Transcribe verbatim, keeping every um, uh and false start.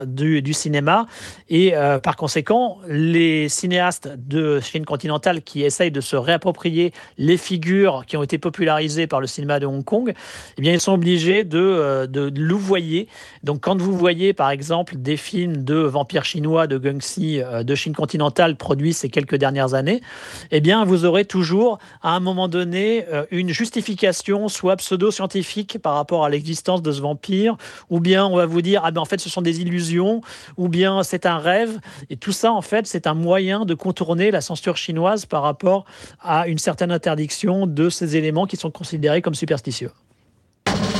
du du cinéma et heu, par conséquent, les cinéastes de Chine continentale qui essayent de se réapproprier les figures qui ont été popularisées par le cinéma de Hong Kong, eh bien, ils sont obligés de, heu, de de louvoyer. Donc quand vous voyez, par exemple, des films de vampires chinois de Guangxi, heu, de Chine continentale produits ces quelques dernières années, eh bien, vous aurez toujours, à un moment donné, heu, une justification soit pseudo-scientifique par rapport à l'existence de ce vampire, ou bien on va vous dire: «Ah ben, en fait, ce sont des illusions», ou bien c'est un rêve. Et tout ça, en fait, c'est un moyen de contourner la censure chinoise par rapport à une certaine interdiction de ces éléments qui sont considérés comme superstitieux.